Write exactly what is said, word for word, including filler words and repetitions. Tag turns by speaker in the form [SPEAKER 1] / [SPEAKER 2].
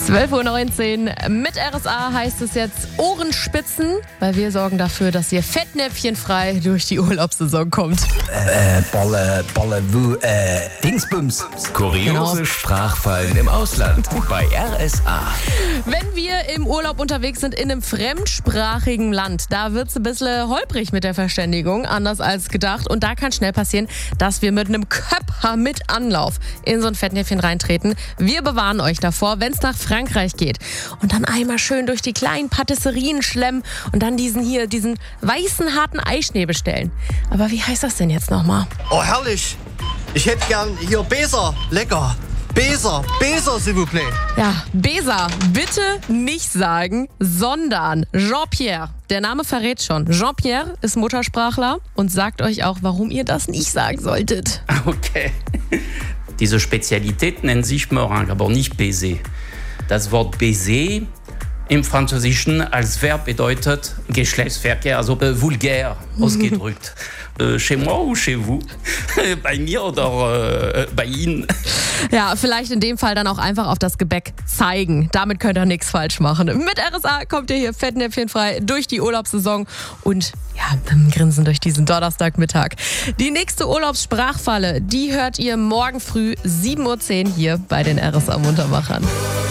[SPEAKER 1] zwölf Uhr neunzehn mit R S A heißt es jetzt Ohrenspitzen, weil wir sorgen dafür, dass ihr fettnäpfchenfrei durch die Urlaubssaison kommt.
[SPEAKER 2] Äh, Balle, Balle, wo, äh, Dingsbums.
[SPEAKER 3] Kuriose
[SPEAKER 1] Genau.
[SPEAKER 3] Sprachfallen im Ausland bei R S A.
[SPEAKER 1] Wenn wir im Urlaub unterwegs sind in einem fremdsprachigen Land, da wird es ein bisschen holprig mit der Verständigung, anders als gedacht. Und da kann schnell passieren, dass wir mit einem Köpfer mit Anlauf in so ein Fettnäpfchen reintreten. Wir bewahren euch davor, wenn es nach Frankreich geht. Und dann einmal schön durch die kleinen Patisserien schlemmen und dann diesen hier, diesen weißen, harten Eischnee bestellen. Aber wie heißt das denn jetzt nochmal?
[SPEAKER 4] Oh, herrlich. Ich hätte gern hier Beser. Lecker. Beser. Beser, s'il vous plaît.
[SPEAKER 1] Ja, Besa, bitte nicht sagen, sondern Jean-Pierre. Der Name verrät schon. Jean-Pierre ist Muttersprachler und sagt euch auch, warum ihr das nicht sagen solltet.
[SPEAKER 5] Okay. Diese Spezialität nennt sich Meringue, aber nicht Baiser. Das Wort Baiser im Französischen als Verb bedeutet Geschlechtsverkehr, also äh, vulgär ausgedrückt. äh, chez moi ou chez vous? Bei mir oder äh, bei Ihnen?
[SPEAKER 1] Ja, vielleicht in dem Fall dann auch einfach auf das Gebäck zeigen. Damit könnt ihr nichts falsch machen. Mit R S A kommt ihr hier fettnäpfchenfrei durch die Urlaubssaison und ja, mit einem Grinsen durch diesen Donnerstagmittag. Die nächste Urlaubssprachfalle, die hört ihr morgen früh sieben Uhr zehn hier bei den R S A Muntermachern.